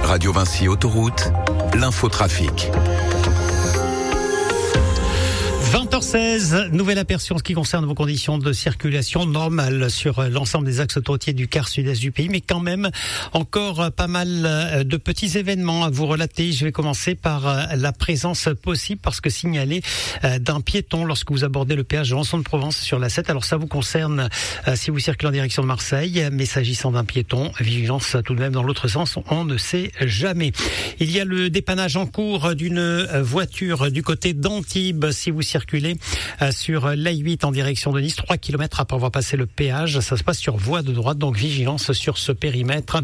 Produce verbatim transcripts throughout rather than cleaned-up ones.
Radio Vinci Autoroute, l'infotrafic. vingt heures seize, nouvel aperçu en ce qui concerne vos conditions de circulation normales sur l'ensemble des axes autoroutiers du quart sud-est du pays, mais quand même encore pas mal de petits événements à vous relater. Je vais commencer par la présence possible, parce que signalé d'un piéton lorsque vous abordez le péage de Rançon-de-Provence sur la sept. Alors ça vous concerne si vous circulez en direction de Marseille, mais s'agissant d'un piéton, vigilance tout de même dans l'autre sens, on ne sait jamais. Il y a le dépannage en cours d'une voiture du côté d'Antibes si vous circulez sur l'A huit en direction de Nice, trois kilomètres après avoir passé le péage. Ça se passe sur voie de droite, donc vigilance sur ce périmètre.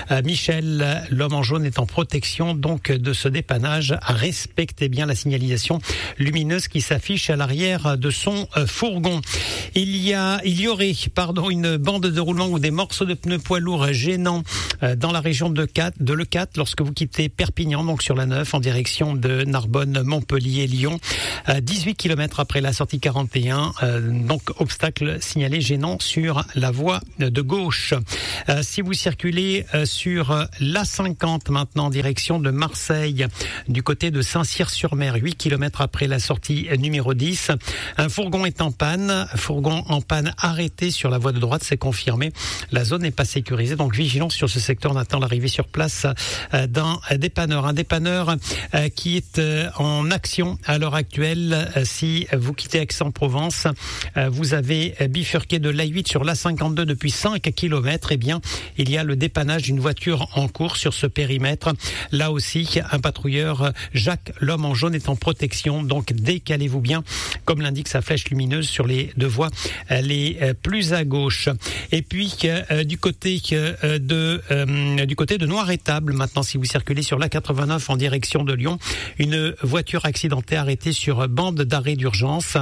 Michel, l'homme en jaune, est en protection donc de ce dépannage. Respectez bien la signalisation lumineuse qui s'affiche à l'arrière de son fourgon. Il y a, il y aurait, pardon, une bande de roulement ou des morceaux de pneus poids lourds gênants dans la région de de Leucate lorsque vous quittez Perpignan, donc sur la neuf en direction de Narbonne, Montpellier, Lyon. dix-huit kilomètres après la sortie quarante et un, euh, donc obstacle signalé gênant sur la voie de gauche. Euh, si vous circulez euh, sur l'A cinquante maintenant en direction de Marseille, du côté de Saint-Cyr-sur-Mer, huit kilomètres après la sortie numéro dix, un fourgon est en panne, fourgon en panne arrêté sur la voie de droite, c'est confirmé. La zone n'est pas sécurisée, donc vigilance sur ce secteur. On attend l'arrivée sur place euh, d'un dépanneur, un dépanneur euh, qui est euh, en action à l'heure actuelle. Euh, Si vous quittez Aix-en-Provence, vous avez bifurqué de l'A huit sur l'A cinquante-deux depuis cinq kilomètres. Eh bien, il y a le dépannage d'une voiture en cours sur ce périmètre. Là aussi, un patrouilleur, Jacques, l'homme en jaune, est en protection. Donc, décalez-vous bien, comme l'indique sa flèche lumineuse sur les deux voies les plus à gauche. Et puis, euh, du côté euh, de euh, du côté de Noir-Étable, maintenant, si vous circulez sur l'A quatre-vingt-neuf en direction de Lyon, une voiture accidentée arrêtée sur bande d'arrêt d'urgence.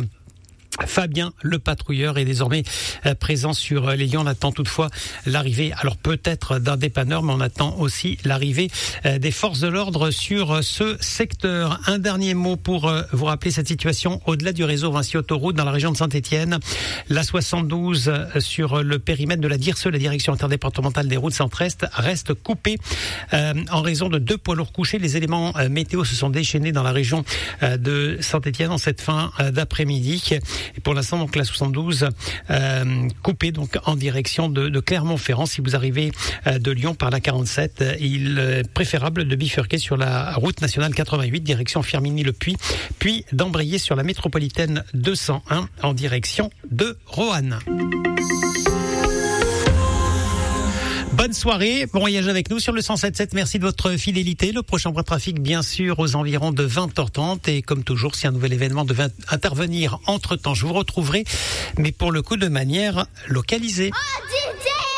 Fabien, le patrouilleur, est désormais présent sur les lieux. On attend toutefois l'arrivée, alors peut-être d'un dépanneur, mais on attend aussi l'arrivée des forces de l'ordre sur ce secteur. Un dernier mot pour vous rappeler cette situation au-delà du réseau Vinci Autoroute dans la région de Saint-Étienne. La soixante-douze sur le périmètre de la D I R S E, la direction interdépartementale des routes centre-est, reste coupée euh, en raison de deux poids lourds couchés. Les éléments euh, météo se sont déchaînés dans la région euh, de Saint-Étienne en cette fin euh, d'après-midi. Et pour l'instant, donc la soixante-douze euh, coupée donc en direction de, de Clermont-Ferrand. Si vous arrivez euh, de Lyon par la quarante-sept, il est préférable de bifurquer sur la route nationale quatre-vingt-huit direction Firminy-le-Puy, puis d'embrayer sur la métropolitaine deux cent un en direction de Roanne. Bonne soirée, bon voyage avec nous sur le cent sept sept. Merci de votre fidélité. Le prochain point de trafic, bien sûr, aux environs de vingt heures trente. Et comme toujours, si un nouvel événement devait intervenir entre-temps, je vous retrouverai, mais pour le coup de manière localisée.